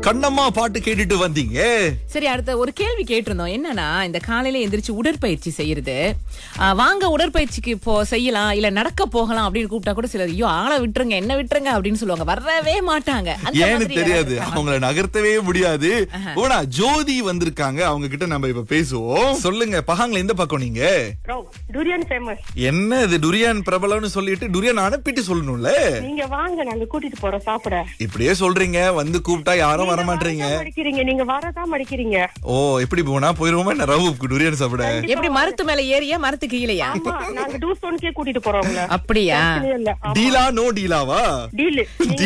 கண்ணம்மா பாட்டு கேட்டுட்டு வந்தீங்க. சரி, அடுத்த ஒரு கேள்வி கேட்டிருந்தோம். என்னன்னா, இந்த காலையில எந்திரிச்சு உடற்பயிற்சி செய்யறது, வாங்க உடற்பயிற்சிக்கு செய்யலாம், இல்ல நடக்க போகலாம் அப்படின்னு கூப்பிட்டா கூட சிலர் ஐயோ ஆளை விட்டுருங்க, என்ன விட்டுருங்க அப்படின்னு சொல்லுவாங்க. வரவே மாட்டாங்க. ஏன்னு தெரியாது, அவங்கள நகர்த்தவே முடியாது. ஓனா ஜோதி வந்திருக்காங்க, அவங்க கிட்ட நம்ம இப்ப பேசுவோம். சொல்லுங்க பகாங்கள எந்த பக்கம் நீங்க? Durian famous. என்ன இது டுரியான் பிரபலம்னு சொல்லிட்டு டுரியான் அனுப்பிட்டு சொல்லணும்ல. நீங்க வாங்க, நாங்க கூட்டிட்டு போறோம் சாப்பிட. இப்படியே சொல்றீங்க, வந்து கூப்பிட்டா யாரும் வர மாட்டீங்க. நீங்க வரதான் மடிக்கிறீங்க. ஓ, எப்படி போனா போயிருவோமா என்ன ரவுக்கு டுரியான் சாப்பிட? எப்படி மரத்து மேல ஏறியா மரத்துக்கு கீழயா? நாங்க டூஸ்டோன்கே கூட்டிட்டு போறோம். அப்படியா? டீலா நோ டீலாவா? டீல்.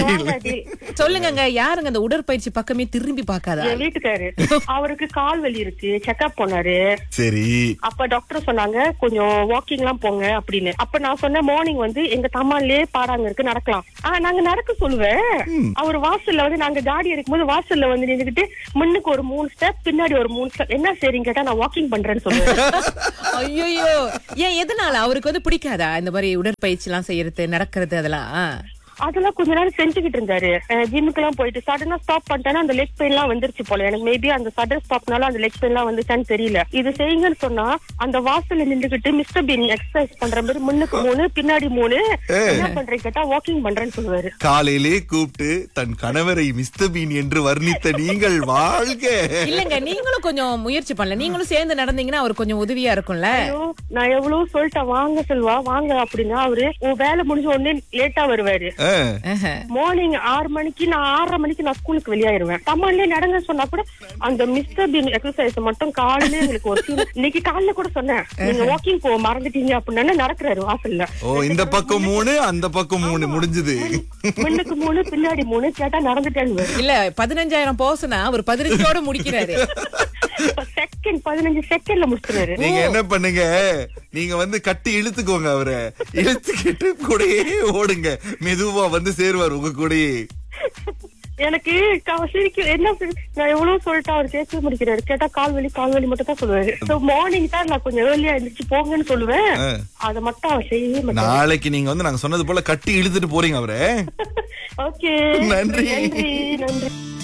சொல்லுங்க, யாருங்க அந்த உடற்பயிற்சி பக்கமே திரும்பி பார்க்காதா? வீட்டுக்காரு. அவருக்கு கால் வலி இருக்கு, செக்அப் போனாரு. சரி. அப்ப டாக்டர் சொன்னாங்க கொஞ்சம் வாக்கிங் எல்லாம் போங்க அப்படின்னு. அப்ப நான் சொன்னேன் மார்னிங் வந்து எங்க தம்மாலே பாடாங்க இருக்கு, நடக்கலாம். நாங்க நடக்க சொல்லுவேன். அவர் வாசல்ல வந்து நாங்க காடி இருக்கும்போது வாசல்ல வந்து நின்னுக்கிட்டு முன்னுக்கு ஒரு 3 ஸ்டெப், பின்னாடி ஒரு 3 ஸ்டெப். என்ன சரின்னு கேட்டா நான் வாக்கிங் பண்றேன்னு சொல்லுவேன். ஐயோ, ஏன் எதனால அவருக்கு வந்து பிடிக்காதா இந்த மாதிரி உடற்பயிற்சி எல்லாம் செய்யறது, நடக்கிறது அதெல்லாம் கொஞ்ச நேரம் செஞ்சுக்கிட்டு இருந்தாரு. ஜிம்முக்கு எல்லாம் போயிட்டு சடனா ஸ்டாப் பண்ணிட்டேன்னா அந்த லெக் பெயின் எல்லாம் வந்துருச்சு போல. எனக்கு மேபி அந்த சடன் ஸ்டாப்னால அந்த லெக் பெயின் எல்லாம் வந்துச்சான்னு தெரியல. இது செய்யுங்கன்னு சொன்னா அந்த வாசல்ல நின்றுகிட்டு மிஸ்டர் பீன் எக்ஸசைஸ் பண்ற மாதிரி முன்னுக்கு 3 பின்னாடி 3 என்ன பண்றேன்னு கேட்டா வாக்கிங் பண்றேன்னு சொல்லுவாரு. காலையிலே கூப்பிட்டு தன் கணவரை மிஸ்டர் பீன் என்று வர்ணித்த நீங்கள் வாழ்க. இல்லங்க, நீங்களும் கொஞ்சம் முயற்சி பண்ணல, நீங்களும் சேர்ந்து நடந்தீங்கன்னா அவர் கொஞ்சம் உதவியா இருக்கும்ல. நான் எவ்வளவு சொல்லிட்டேன் வாங்க செல்வா வாங்க அப்படின்னா அவரு வேலை முடிஞ்ச உடனே லேட்டா வருவாரு. மார்னிங் 6 மணிக்கு நான் 6:30 மணிக்கு நான் ஸ்கூலுக்கு வெளியாயிருவேன். தமிழ்ல நடங்க சொன்னா கூட அந்த மிஸ்டர் பீன் எக்ஸசைஸ் மட்டும் காலையில எங்களுக்கு ஒரு இன்னைக்கு காலையில கூட சொன்னேன் நீங்க வாக்கிங் போ மறந்துட்டீங்க அப்படின்னு நடக்கிறாரு வாசல்ல. ஓ, இந்த பக்கம் 3 அந்த பக்கம் 3 முடிஞ்சது. முன்னுக்கு 3 பின்னாடி 3 கேட்டா நடந்துட்டேன்னு. இல்ல 15,000 போசனா அவர் 15ஓட முடிக்கிறாரு. 15 செகண்ட்ல முடிச்சுறாரு. நீங்க என்ன பண்ணுங்க, நீங்க வந்து கட்டி இழுத்துக்கோங்க, அவரை இழுத்துக்கிட்டு கூடயே ஓடுங்க, மெதுவா வந்து சேருவார் உங்க கூடயே. எனக்கு என்ன நான் எவ்வளவு சொல்லிட்டு அவர் கேட்க முடிக்கிறாரு. கேட்டா கால் வலி மட்டும் தான் சொல்லுவாரு. மார்னிங் தான் நான் கொஞ்சம் ஏர்லியா எழுந்திரிச்சு போங்கன்னு சொல்லுவேன். அதை மட்டும் அவர் செய்யவே மாட்டாரு. நாளைக்கு நீங்க வந்து நாங்க சொன்னது போல கட்டி இழுத்துட்டு போறீங்க அவரை. ஓகே, நன்றி. நன்றி.